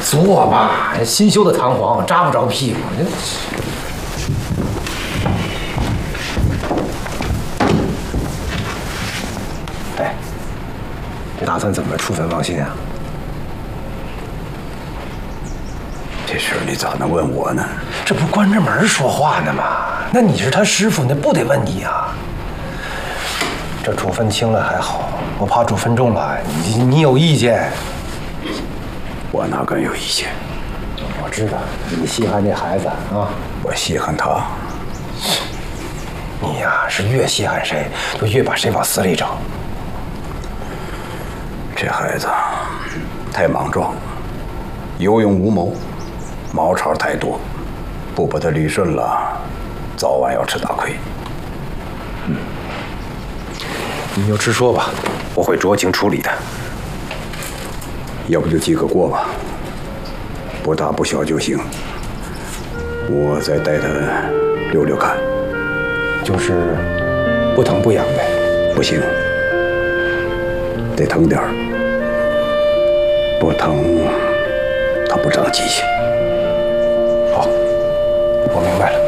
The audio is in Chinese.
坐吧，新修的弹簧扎不着屁股。哎，这打算怎么处分王鑫啊？ 这事你咋能问我呢？ 这不关着门说话呢吗？那你是他师傅，那不得问你啊？这处分轻了还好，我怕处分重了，你有意见？ 我哪敢有意见？ 我知道你稀罕这孩子啊， 我稀罕他。 你呀，是越稀罕谁，就越把谁往死里整。 这孩子太莽撞，有勇无谋，毛茬太多，不把他捋顺了，早晚要吃大亏。 你就直说吧，我会酌情处理的。 要不就记个过吧，不大不小就行。我再带他溜溜看。 就是不疼不痒呗。 不行，得疼点儿。不疼，他不长记性。 好，我明白了。